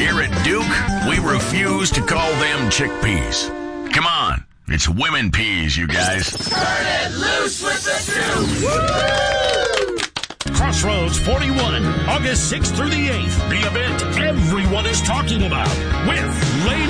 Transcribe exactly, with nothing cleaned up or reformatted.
Here at Duke, we refuse to call them chickpeas. Come on, it's women peas, you guys. Turn it loose with the Duke! Crossroads forty-one, August sixth through the eighth. The event everyone is talking about with Lady